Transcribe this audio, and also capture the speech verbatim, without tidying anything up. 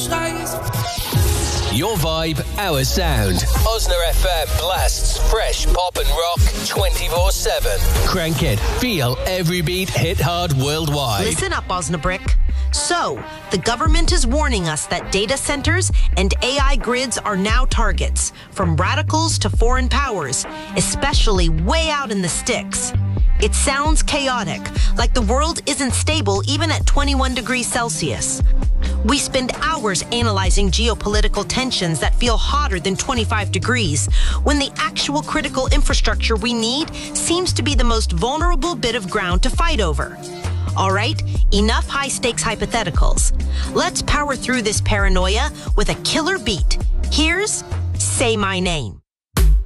Your vibe, our sound. Osna F M blasts fresh pop and rock twenty-four seven. Crank it. Feel every beat hit hard worldwide. Listen up, Osnabrick. So, the government is warning us that data centers and A I grids are now targets, from radicals to foreign powers, especially way out in the sticks. It sounds chaotic, like the world isn't stable even at twenty-one degrees Celsius. We spend hours analyzing geopolitical tensions that feel hotter than twenty-five degrees, when the actual critical infrastructure we need seems to be the most vulnerable bit of ground to fight over. All right, enough high-stakes hypotheticals. Let's power through this paranoia with a killer beat. Here's Say My Name.